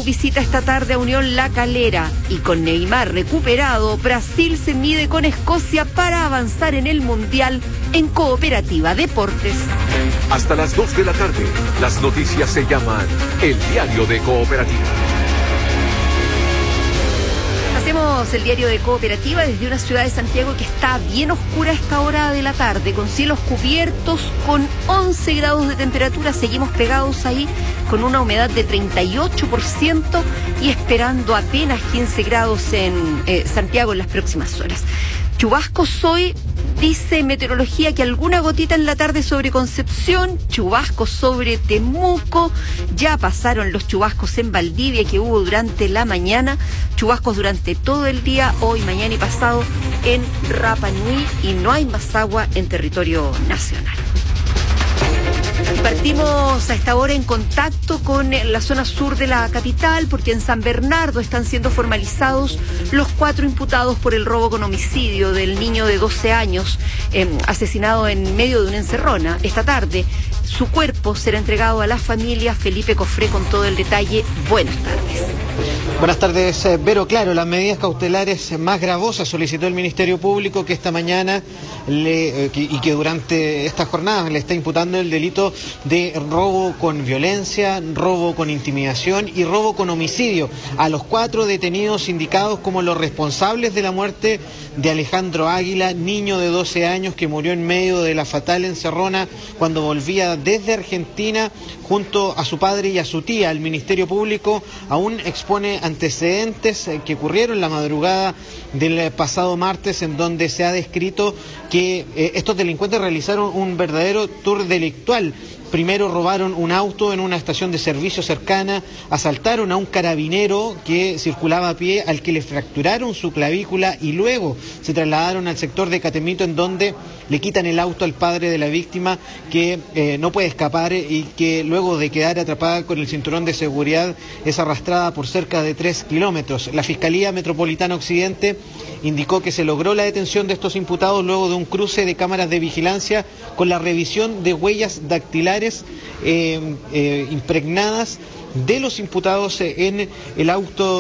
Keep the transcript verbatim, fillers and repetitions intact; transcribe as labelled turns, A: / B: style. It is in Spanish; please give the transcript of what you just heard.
A: visita esta tarde a Unión La Calera y con Neymar recuperado, Brasil se mide con Escocia para avanzar en el Mundial en Cooperativa Deportes.
B: Hasta las dos de la tarde, las noticias se llaman El Diario de Cooperativa.
A: Hacemos el diario de Cooperativa desde una ciudad de Santiago que está bien oscura a esta hora de la tarde, con cielos cubiertos, con once grados de temperatura. Seguimos pegados ahí con una humedad de treinta y ocho por ciento y esperando apenas quince grados en eh, Santiago en las próximas horas. Chubascos hoy, dice meteorología, que alguna gotita en la tarde sobre Concepción, chubascos sobre Temuco, ya pasaron los chubascos en Valdivia que hubo durante la mañana, chubascos durante todo el día, hoy, mañana y pasado en Rapa Nui, y no hay más agua en territorio nacional. Partimos a esta hora en contacto con la zona sur de la capital, porque en San Bernardo están siendo formalizados los cuatro imputados por el robo con homicidio del niño de doce años eh, asesinado en medio de una encerrona. Esta tarde su cuerpo será entregado a la familia. Felipe Cofré con todo el detalle. Buenas tardes.
C: Buenas tardes, Vero. Claro, las medidas cautelares más gravosas solicitó el Ministerio Público, que esta mañana le, eh, que, y que durante estas jornadas le está imputando el delito de robo con violencia, robo con intimidación y robo con homicidio a los cuatro detenidos indicados como los responsables de la muerte de Alejandro Águila, niño de doce años que murió en medio de la fatal encerrona cuando volvía desde Argentina junto a su padre y a su tía. El Ministerio Público aún expone antecedentes que ocurrieron la madrugada del pasado martes, en donde se ha descrito que eh, estos delincuentes realizaron un verdadero tour delictual. Primero robaron un auto en una estación de servicio cercana, asaltaron a un carabinero que circulaba a pie, al que le fracturaron su clavícula, y luego se trasladaron al sector de Catemito, en donde le quitan el auto al padre de la víctima, que eh, no puede escapar y que luego de quedar atrapada con el cinturón de seguridad es arrastrada por cerca de tres kilómetros. La Fiscalía Metropolitana Occidente indicó que se logró la detención de estos imputados luego de un cruce de cámaras de vigilancia con la revisión de huellas dactilares eh, eh, impregnadas de los imputados en el auto